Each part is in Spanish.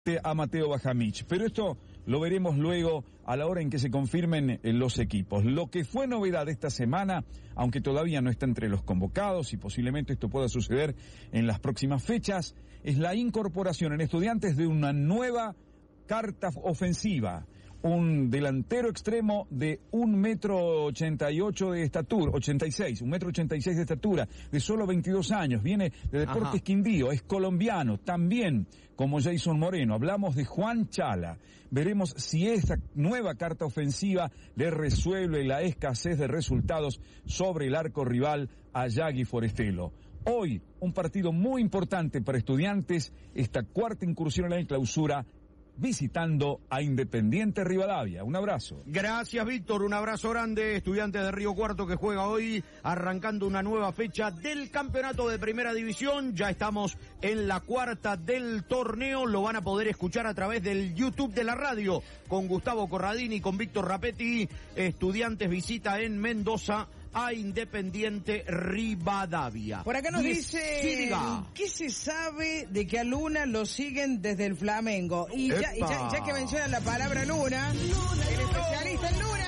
a Mateo Bajamich, pero esto lo veremos luego a la hora en que se confirmen los equipos. Lo que fue novedad esta semana, aunque todavía no está entre los convocados y posiblemente esto pueda suceder en las próximas fechas, es la incorporación en Estudiantes de una nueva carta ofensiva. Un delantero extremo de 1,88 m de estatura, 86, 1,86 m de estatura, de solo 22 años, viene de Deportes Quindío, es colombiano, también como Jason Moreno. Hablamos de Juan Chala. Veremos si esta nueva carta ofensiva le resuelve la escasez de resultados sobre el arco rival a Yagui Forestelo. Hoy, un partido muy importante para Estudiantes, esta cuarta incursión en la clausura, visitando a Independiente Rivadavia. Un abrazo. Gracias, Víctor. Un abrazo grande. Estudiantes de Río Cuarto que juega hoy, arrancando una nueva fecha del campeonato de Primera División. Ya estamos en la cuarta del torneo. Lo van a poder escuchar a través del YouTube de la radio con Gustavo Corradini y con Víctor Rapetti. Estudiantes visita en Mendoza a Independiente Rivadavia. Por acá nos dice, ¿qué se sabe de que a Luna lo siguen desde el Flamengo? Y ya que mencionan la palabra Luna, el especialista en Luna.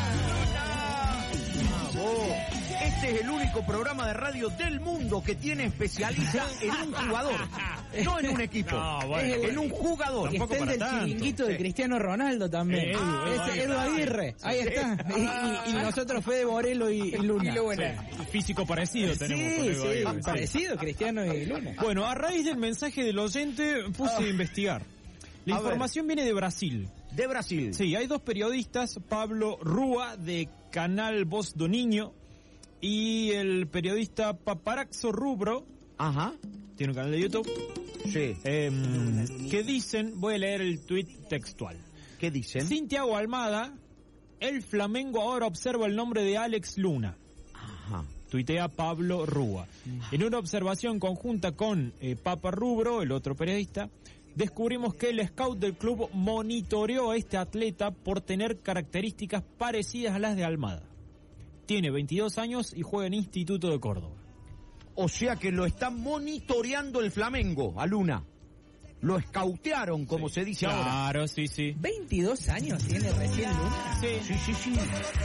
Este es el único programa de radio del mundo que tiene especialista en un jugador, no en un equipo, en un jugador. Y está el del chiringuito de Cristiano Ronaldo también. Edu Aguirre, ahí está. Y nosotros Fede Borello y Luna. Sí. Físico parecido tenemos. Sí, parecido, Cristiano y Luna. Bueno, a raíz del mensaje del oyente puse a investigar. La información viene de Brasil. ¿De Brasil? Sí, hay dos periodistas, Pablo Rúa de Canal Voz do Niño y el periodista Paparaxo Rubro. Tiene un canal de YouTube. Sí. Que dicen, voy a leer el tuit textual. ¿Qué dicen? Santiago Almada, el Flamengo ahora observa el nombre de Alex Luna. Tuitea Pablo Rúa. En una observación conjunta con Papa Rubro, el otro periodista, descubrimos que el scout del club monitoreó a este atleta por tener características parecidas a las de Almada. Tiene 22 años y juega en Instituto de Córdoba. O sea que lo está monitoreando el Flamengo, a Luna. Lo escautearon, como se dice ahora. Claro, sí. 22 años tiene recién Luna. Sí.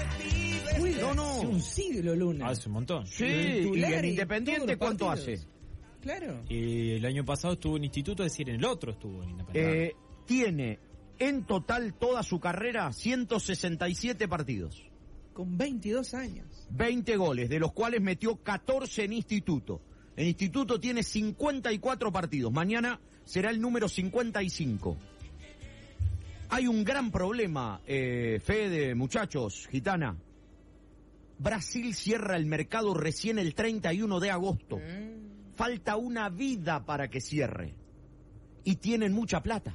Hace un siglo Luna. Hace un montón. Sí, y en Independiente, ¿cuánto hace? Claro. Y el año pasado estuvo en Instituto, es decir, en el otro estuvo en Independiente. Tiene en total toda su carrera 167 partidos. Con 22 años. 20 goles, de los cuales metió 14 en Instituto. En Instituto tiene 54 partidos. Mañana será el número 55. Hay un gran problema, Fede, muchachos, Gitana. Brasil cierra el mercado recién el 31 de agosto. Falta una vida para que cierre. Y tienen mucha plata.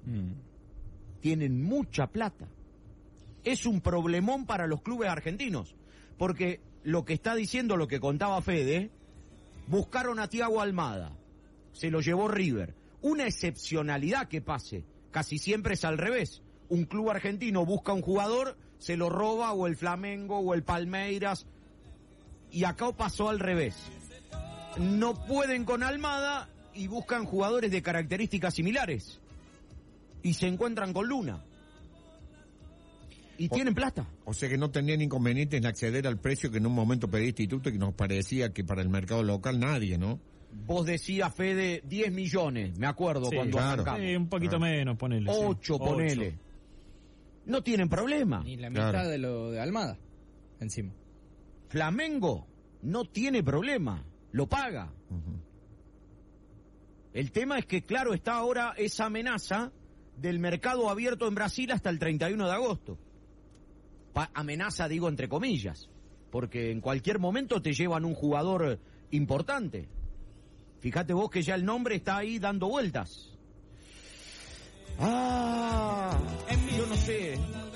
Tienen mucha plata. Es un problemón para los clubes argentinos. Porque lo que está diciendo, lo que contaba Fede, buscaron a Thiago Almada. Se lo llevó River. Una excepcionalidad que pase. Casi siempre es al revés. Un club argentino busca un jugador, se lo roba, o el Flamengo, o el Palmeiras. Y acá pasó al revés. No pueden con Almada y buscan jugadores de características similares. Y se encuentran con Luna. Y tienen plata. O sea que no tenían inconveniente en acceder al precio que en un momento pedía Instituto y que nos parecía que para el mercado local nadie, ¿no? Vos decías, Fede, 10 millones, me acuerdo, cuando arrancamos. Un poquito menos, ponele. 8, ponele. No tienen problema. Ni la mitad de lo de Almada, encima. Flamengo no tiene problema, lo paga. El tema es que, claro, está ahora esa amenaza del mercado abierto en Brasil hasta el 31 de agosto. Amenaza, digo, entre comillas, porque en cualquier momento te llevan un jugador importante. Fíjate vos que ya el nombre está ahí dando vueltas. Yo no sé.